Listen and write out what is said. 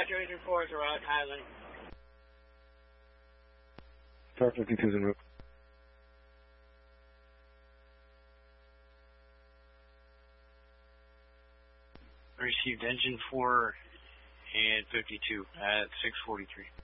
Echo 4 is around Highland. Tower 52 is en route. Received engine 4 and 52 at 6:43.